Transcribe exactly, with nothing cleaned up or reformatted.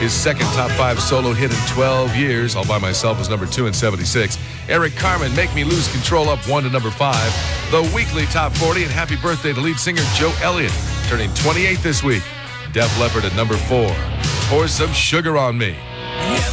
His second top five solo hit in twelve years, All by Myself, was number two in seventy-six. Eric Carmen, Make Me Lose Control, up one to number five. The weekly top forty, and happy birthday to lead singer Joe Elliott, turning twenty-eight this week. Def Leppard at number four. Pour Some Sugar on Me.